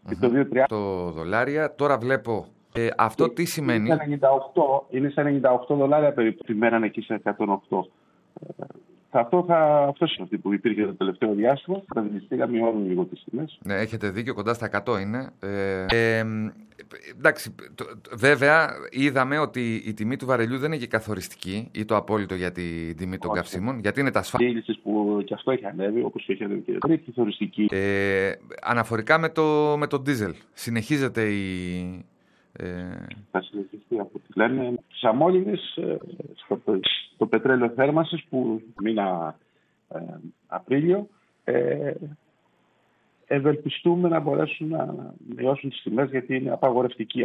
και το 2,30 το δολάρια. Τώρα βλέπω αυτό τι σημαίνει. Είναι σε 98 δολάρια περίπου τη μέρα εκεί σε 108. Αυτός είναι αυτή που υπήρχε το τελευταίο διάστημα. Τα δυνητικά μειώνουν λίγο τις τιμές. Ναι, έχετε δίκιο, κοντά στα 100 είναι. Εντάξει, βέβαια είδαμε ότι η τιμή του βαρελιού δεν είναι και καθοριστική ή το απόλυτο για την τιμή των καυσίμων, γιατί είναι τα ασφάλειες που και αυτό έχει ανέβει, όπως και έχει ανέβει και δεν είναι καθοριστική. Αναφορικά με το ντίζελ, συνεχίζεται η... Θα συνεχιστεί από ό,τι λένε. Τις αμμόλυνες στο πετρέλαιο θέρμανσης που μήνα Απρίλιο ευελπιστούμε να μπορέσουν να μειώσουν τις τιμές, γιατί είναι απαγορευτική